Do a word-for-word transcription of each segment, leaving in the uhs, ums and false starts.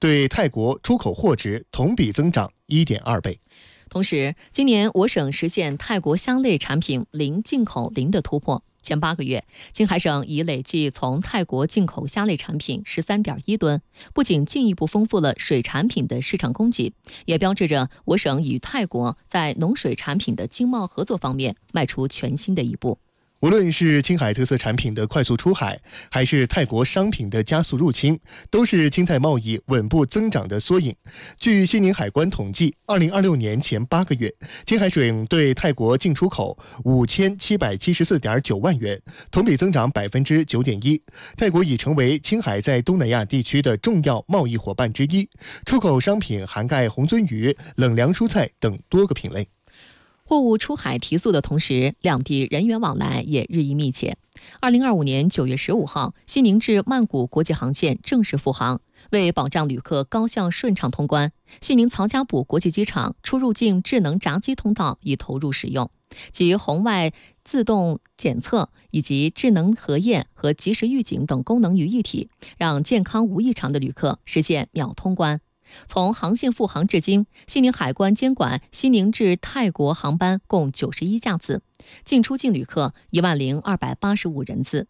对泰国出口货值同比增长 一点二倍。 同时，今年我省实现泰国虾类产品零进口零的突破。前八个月，青海省已累计从泰国进口虾类产品 十三点一吨，不仅进一步丰富了水产品的市场供给，也标志着我省与泰国在农水产品的经贸合作方面迈出全新的一步。 无论是青海特色产品的快速出海，还是泰国商品的加速入侵，都是青泰贸易稳步增长的缩影。据西宁海关统计，二零二六年前八个月，青海省对泰国进出口五千七百七十四点九万元，同比增长百分之九点一。泰国已成为青海在东南亚地区的重要贸易伙伴之一，出口商品涵盖红鳟鱼、冷凉蔬菜等多个品类。 货物出海提速的同时，两地人员往来也日益密切。二零二五年九月十五号，西宁至曼谷国际航线正式复航。为保障旅客高效顺畅通关，西宁曹家堡国际机场出入境智能闸机通道已投入使用，其红外自动检测以及智能核验和及时预警等功能于一体，让健康无异常的旅客实现秒通关。从航线复航至今，西宁海关监管西宁至泰国航班共九十一架次，进出境旅客一万零二百八十五人次。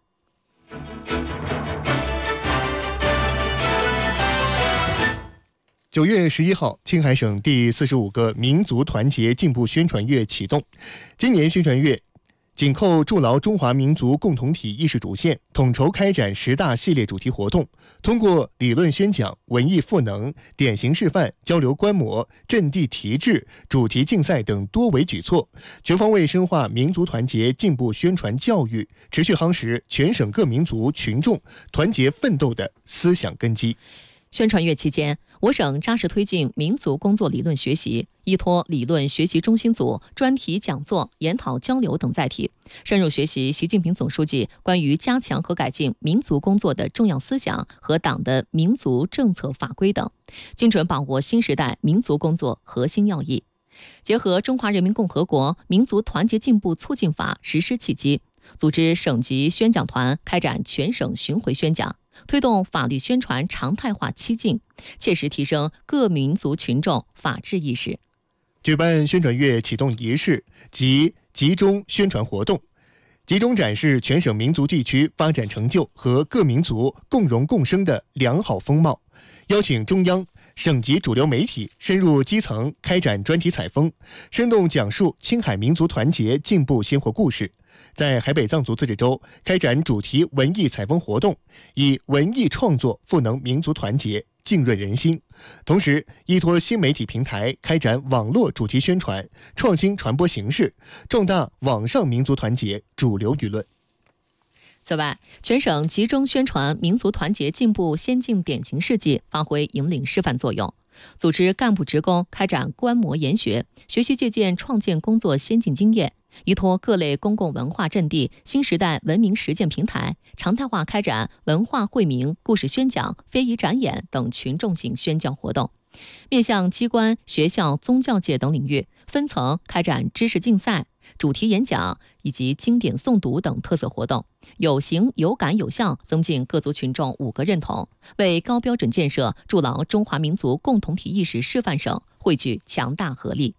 九月十一号，青海省第四十五个民族团结进步宣传月启动。今年宣传月紧扣筑牢中华民族共同体意识主线，统筹开展十大系列主题活动，通过理论宣讲、文艺赋能、典型示范、交流观摩、阵地提质、主题竞赛等多维举措，全方位深化民族团结进步宣传教育，持续夯实全省各民族群众团结奋斗的思想根基。 宣传月期间，我省扎实推进民族工作理论学习，依托理论学习中心组、专题讲座、研讨交流等载体，深入学习习近平总书记关于加强和改进民族工作的重要思想和党的民族政策法规等，精准把握新时代民族工作核心要义。结合《中华人民共和国民族团结进步促进法》实施契机，组织省级宣讲团开展全省巡回宣讲，推动法律宣传常态化期进，切实提升各民族群众法治意识。 举办宣传月启动仪式及集中宣传活动，集中展示全省民族地区发展成就和各民族共荣共生的良好风貌，邀请中央、省级主流媒体深入基层开展专题采风，生动讲述青海民族团结进步鲜活故事。在海北藏族自治州开展主题文艺采风活动，以文艺创作赋能民族团结，浸润人心。同时，依托新媒体平台开展网络主题宣传，创新传播形式，壮大网上民族团结主流舆论。 此外，全省集中宣传民族团结进步先进典型事迹，发挥引领示范作用。组织干部职工开展观摩研学，学习借鉴创建工作先进经验，依托各类公共文化阵地、新时代文明实践平台，常态化开展文化惠民、故事宣讲、非遗展演等群众性宣教活动，面向机关、学校、宗教界等领域，分层开展知识竞赛、主题演讲以及经典诵读等特色活动，有形、有感、有效，增进各族群众五个认同，为高标准建设筑牢中华民族共同体意识示范省汇聚强大合力。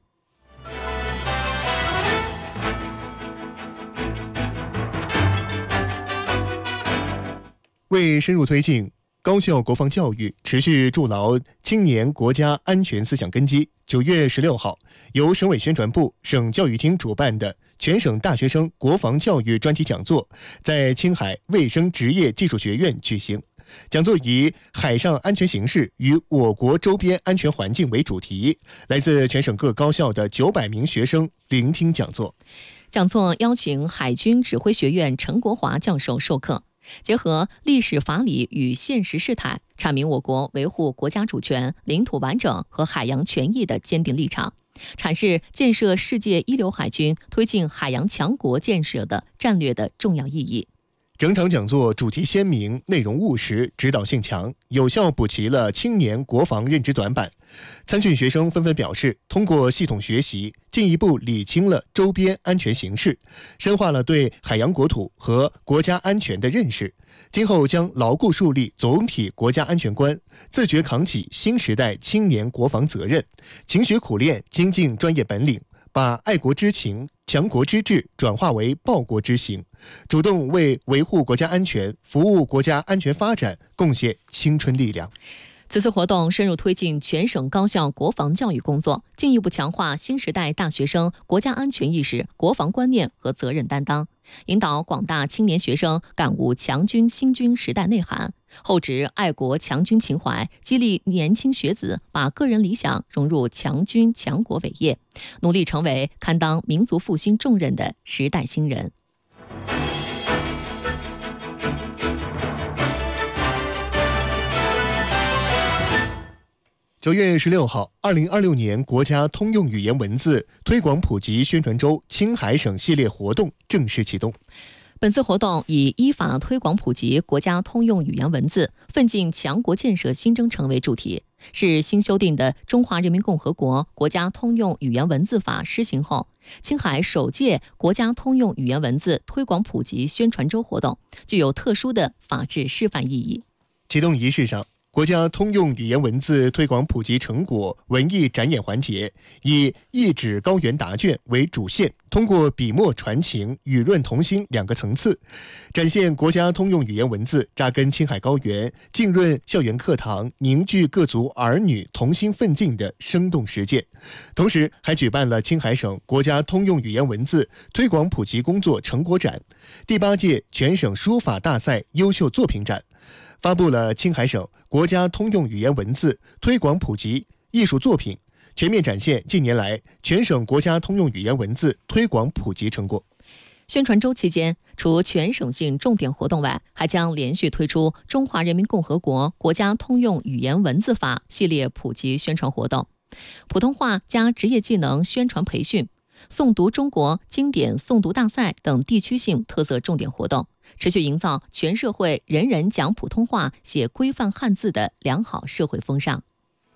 为深入推进高校国防教育，持续筑牢青年国家安全思想根基，九月十六号，由省委宣传部、省教育厅主办的全省大学生国防教育专题讲座在青海卫生职业技术学院举行。讲座以海上安全形势与我国周边安全环境为主题，来自全省各高校的九百名学生聆听讲座。 讲座邀请海军指挥学院陈国华教授授课，结合历史法理与现实事态，阐明我国维护国家主权、领土完整和海洋权益的坚定立场，阐释建设世界一流海军、推进海洋强国建设的战略的重要意义。 整场讲座主题鲜明，内容务实，指导性强，有效补齐了青年国防认知短板。参训学生纷纷表示，通过系统学习， 进一步理清了周边安全形势，深化了对海洋国土和国家安全的认识。今后将牢固树立总体国家安全观，自觉扛起新时代青年国防责任，勤学苦练，精进专业本领，把爱国之情、强国之志转化为报国之行，主动为维护国家安全、服务国家安全发展贡献青春力量。 此次活动深入推进全省高校国防教育工作，进一步强化新时代大学生国家安全意识、国防观念和责任担当，引导广大青年学生感悟强军新军时代内涵，厚植爱国强军情怀，激励年轻学子把个人理想融入强军强国伟业，努力成为堪当民族复兴重任的时代新人。 九月十六号，二零二六年国家通用语言文字推广普及宣传周青海省系列活动正式启动。 本次活动以依法推广普及国家通用语言文字，奋进强国建设新征程为主题，是新修订的《中华人民共和国国家通用语言文字法》施行后，青海首届国家通用语言文字推广普及宣传周活动，具有特殊的法治示范意义。 启动仪式上，国家通用语言文字推广普及成果文艺展演环节以一纸高原答卷为主线，通过笔墨传情、语润同心两个层次，展现国家通用语言文字扎根青海高原、浸润校园课堂、凝聚各族儿女同心奋进的生动实践。同时，还举办了青海省国家通用语言文字推广普及工作成果展、第八届全省书法大赛优秀作品展，发布了青海省国家通用语言文字推广普及艺术作品，全面展现近年来全省国家通用语言文字推广普及成果。 宣传周期间，除全省性重点活动外，还将连续推出《中华人民共和国国家通用语言文字法》系列普及宣传活动，普通话加职业技能宣传培训、诵读中国经典诵读大赛等地区性特色重点活动，持续营造全社会人人讲普通话、写规范汉字的良好社会风尚。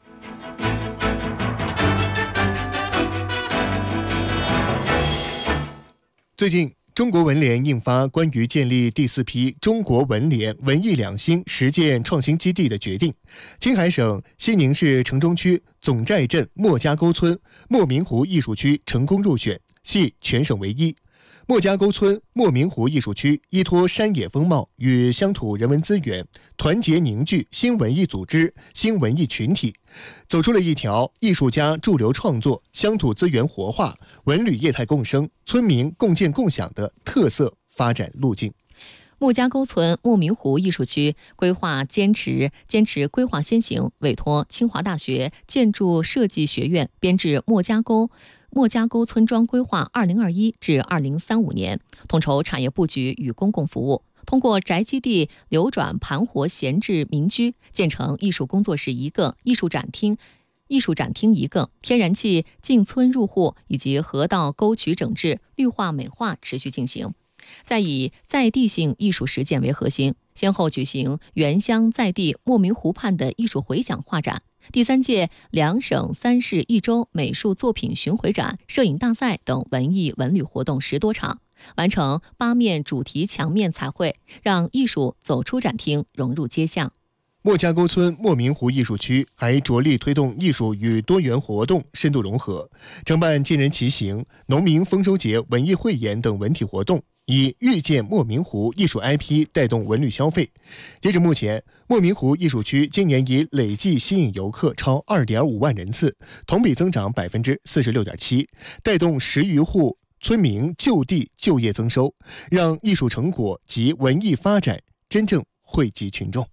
最近，中国文联印发关于建立第四批中国文联文艺两新实践创新基地的决定。青海省西宁市城中区总寨镇莫家沟村莫明湖艺术区成功入选，系全省唯一。莫家沟村莫明湖艺术区依托山野风貌与乡土人文资源，团结凝聚新文艺组织、新文艺群体，走出了一条艺术家驻留创作、乡土资源活化、文旅业态共生、村民共建共享的特色发展路径。 莫家沟村莫明湖艺术区规划坚持坚持规划先行，委托清华大学建筑设计学院编制莫家沟莫家沟村庄规划二零二一至二零三五年，统筹产业布局与公共服务，通过宅基地流转盘活闲置民居，建成艺术工作室一个、艺术展厅艺术展厅一个，天然气进村入户以及河道沟渠整治、绿化美化持续进行。再以在地性艺术实践为核心，先后举行原乡在地莫明湖畔的艺术回响画展、第三届两省三市一周美术作品巡回展、摄影大赛等文艺文旅活动十多场，完成八面主题墙面彩绘，让艺术走出展厅，融入街巷。 莫家沟村莫明湖艺术区还着力推动艺术与多元活动深度融合，承办金人骑行、农民丰收节文艺汇演等文体活动，以遇见莫明湖艺术 I P 带动文旅消费。截至目前，莫明湖艺术区今年已累计吸引游客超 二点五万人次，同比增长 百分之四十六点七， 带动十余户村民就地就业增收，让艺术成果及文艺发展真正惠及群众。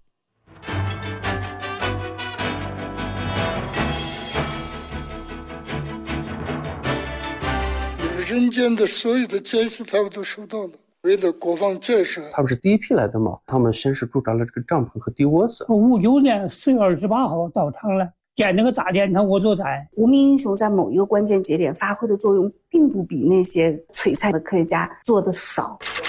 人间的所有的艰辛他们都收到了，为了国防建设， 他们是第一批来的嘛，他们先是驻扎了这个帐篷和地窝子。 五九年四月二十八号到场了，建那个大电厂我就在。 无名英雄在某一个关键节点发挥的作用，并不比那些璀璨的科学家做的少。